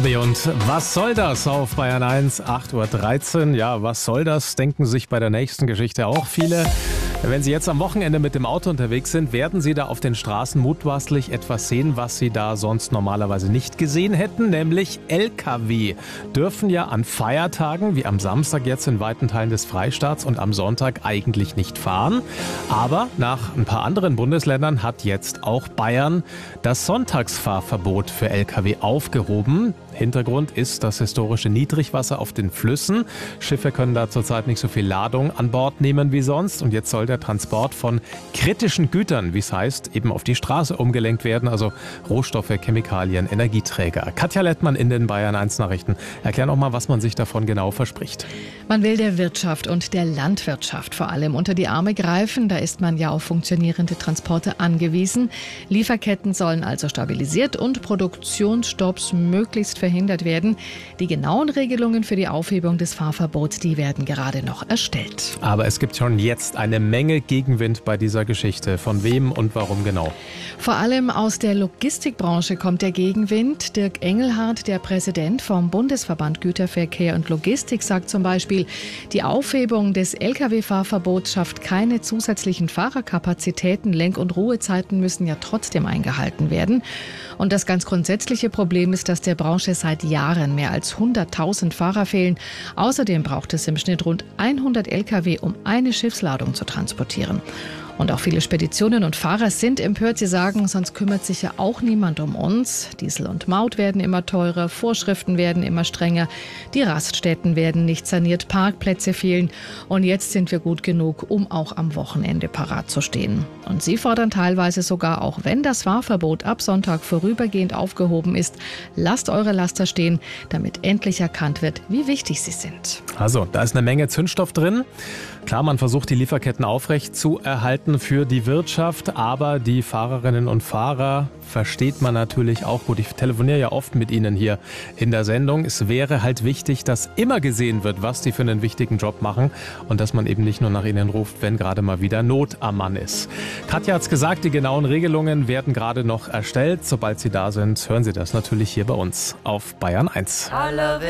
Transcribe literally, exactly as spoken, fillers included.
Herbie und was soll das auf Bayern eins, acht Uhr dreizehn? Ja, was soll das, denken sich bei der nächsten Geschichte auch viele. Wenn Sie jetzt am Wochenende mit dem Auto unterwegs sind, werden Sie da auf den Straßen mutmaßlich etwas sehen, was Sie da sonst normalerweise nicht gesehen hätten, nämlich L K W. Dürfen ja an Feiertagen, wie am Samstag jetzt in weiten Teilen des Freistaats und am Sonntag eigentlich nicht fahren. Aber nach ein paar anderen Bundesländern hat jetzt auch Bayern das Sonntagsfahrverbot für L K W aufgehoben. Hintergrund ist das historische Niedrigwasser auf den Flüssen. Schiffe können da zurzeit nicht so viel Ladung an Bord nehmen wie sonst. Und jetzt soll der Transport von kritischen Gütern, wie es heißt, eben auf die Straße umgelenkt werden. Also Rohstoffe, Chemikalien, Energieträger. Katja Lettmann in den Bayern eins Nachrichten. Erklären auch mal, was man sich davon genau verspricht. Man will der Wirtschaft und der Landwirtschaft vor allem unter die Arme greifen. Da ist man ja auf funktionierende Transporte angewiesen. Lieferketten sollen also stabilisiert und Produktionsstopps möglichst verhindert werden. Die genauen Regelungen für die Aufhebung des Fahrverbots, die werden gerade noch erstellt. Aber es gibt schon jetzt eine Menge Gegenwind bei dieser Geschichte. Von wem und warum genau? Vor allem aus der Logistikbranche kommt der Gegenwind. Dirk Engelhardt, der Präsident vom Bundesverband Güterverkehr und Logistik, sagt zum Beispiel, die Aufhebung des L K W-Fahrverbots schafft keine zusätzlichen Fahrerkapazitäten. Lenk- und Ruhezeiten müssen ja trotzdem eingehalten werden. Und das ganz grundsätzliche Problem ist, dass der Branche seit Jahren mehr als hunderttausend Fahrer fehlen. Außerdem braucht es im Schnitt rund hundert L K W, um eine Schiffsladung zu transportieren. Und auch viele Speditionen und Fahrer sind empört. Sie sagen, sonst kümmert sich ja auch niemand um uns. Diesel und Maut werden immer teurer, Vorschriften werden immer strenger, die Raststätten werden nicht saniert, Parkplätze fehlen. Und jetzt sind wir gut genug, um auch am Wochenende parat zu stehen. Und sie fordern teilweise sogar, auch wenn das Fahrverbot ab Sonntag vorübergehend aufgehoben ist, lasst eure Laster stehen, damit endlich erkannt wird, wie wichtig sie sind. Also, da ist eine Menge Zündstoff drin. Klar, man versucht, die Lieferketten aufrecht zu erhalten für die Wirtschaft, aber die Fahrerinnen und Fahrer versteht man natürlich auch gut. Ich telefoniere ja oft mit ihnen hier in der Sendung. Es wäre halt wichtig, dass immer gesehen wird, was die für einen wichtigen Job machen und dass man eben nicht nur nach ihnen ruft, wenn gerade mal wieder Not am Mann ist. Katja hat's gesagt, die genauen Regelungen werden gerade noch erstellt. Sobald sie da sind, hören Sie das natürlich hier bei uns auf Bayern eins.